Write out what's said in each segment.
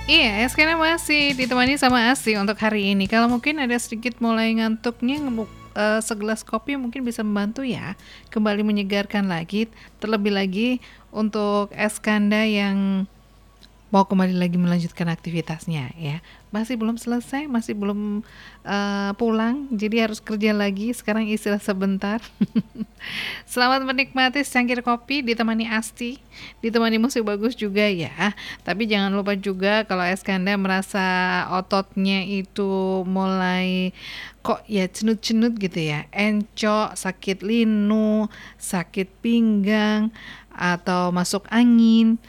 Iya, sekarang masih ditemani sama ASI untuk hari ini. Kalau mungkin ada sedikit mulai ngantuknya, segelas kopi mungkin bisa membantu ya, kembali menyegarkan lagi. Terlebih lagi untuk Eskanda yang mau kembali lagi melanjutkan aktivitasnya ya. Masih belum selesai, masih belum pulang, jadi harus kerja lagi. Sekarang istirahat sebentar. Selamat menikmati secangkir kopi ditemani Asti, ditemani musik bagus juga ya. Tapi jangan lupa juga kalau Eskanda merasa ototnya itu mulai kok ya cenut-cenut gitu ya, encok, sakit linu, sakit pinggang, atau masuk angin.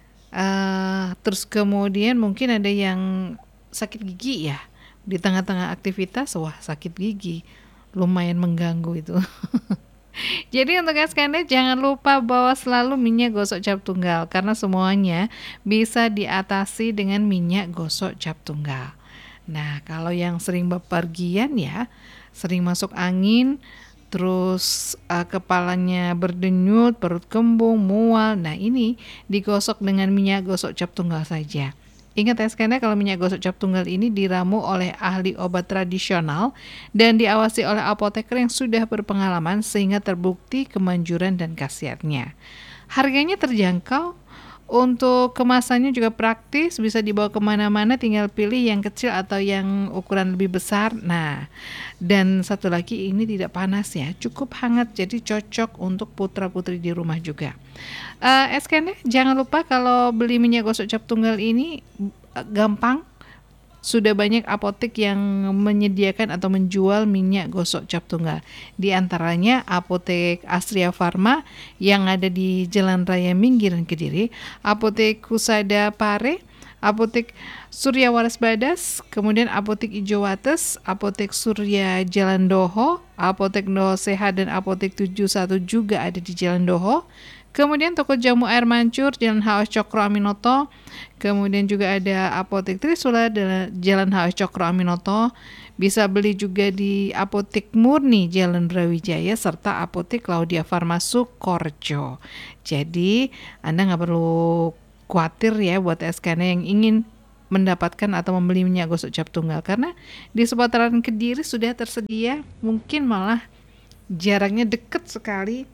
Terus kemudian mungkin ada yang sakit gigi ya, di tengah-tengah aktivitas, wah sakit gigi, lumayan mengganggu itu. Jadi untuk Eskanda jangan lupa bawa selalu minyak gosok cap tunggal, karena semuanya bisa diatasi dengan minyak gosok cap tunggal. Nah, kalau yang sering bepergian ya, sering masuk angin, terus kepalanya berdenyut, perut kembung, mual. Nah, ini digosok dengan minyak gosok cap tunggal saja. Ingat ya Eskanda, kalau minyak gosok cap tunggal ini diramu oleh ahli obat tradisional dan diawasi oleh apoteker yang sudah berpengalaman sehingga terbukti kemanjuran dan khasiatnya. Harganya terjangkau, untuk kemasannya juga praktis, bisa dibawa kemana-mana, tinggal pilih yang kecil atau yang ukuran lebih besar. Nah, dan satu lagi, ini tidak panas ya, cukup hangat, jadi cocok untuk putra-putri di rumah juga. Eskene, jangan lupa kalau beli minyak gosok cap tunggal ini gampang. Sudah banyak apotek yang menyediakan atau menjual minyak gosok cap tunggal. Di antaranya Apotek Astria Farma yang ada di Jalan Raya Minggiran Kediri, Apotek Kusada Pare, Apotek Surya Waras Badas, kemudian Apotek Ijo Wates, Apotek Surya Jalan Doho, Apotek Doho Sehat dan Apotek 71 juga ada di Jalan Doho. Kemudian toko jamu air mancur Jalan H.O. Cokro Aminoto. Kemudian juga ada Apotek Trisula Jalan H.O. Cokro Aminoto. Bisa beli juga di Apotek Murni Jalan Brawijaya serta Apotek Claudia Farma Sukorjo. Jadi Anda nggak perlu khawatir ya buat SKN yang ingin mendapatkan atau membeli minyak gosok cap tunggal, karena di seputaran Kediri sudah tersedia, mungkin malah jaraknya dekat sekali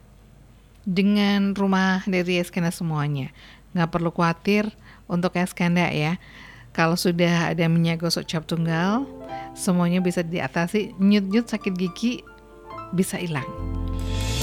dengan rumah dari Eskanda semuanya. Nggak perlu khawatir untuk Eskanda ya. Kalau sudah ada minyak gosok cap tunggal, semuanya bisa diatasi. Nyut-nyut sakit gigi bisa hilang.